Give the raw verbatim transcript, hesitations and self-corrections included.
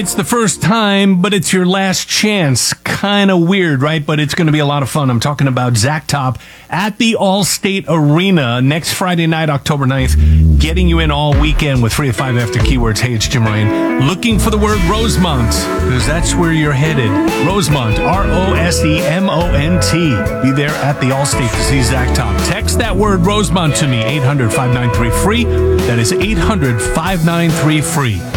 It's the first time, but it's your last chance. Kind of weird, right? But it's going to be a lot of fun. I'm talking about Zach Top at the Allstate Arena next Friday night, October ninth. Getting you in all weekend with three to five after keywords. Hey, it's Jim Ryan. Looking for the word Rosemont, because that's where you're headed. Rosemont, R O S E M O N T. Be there at the Allstate to see Zach Top. Text that word Rosemont to me, eight hundred, five nine three, free. That is eight hundred, five nine three, free.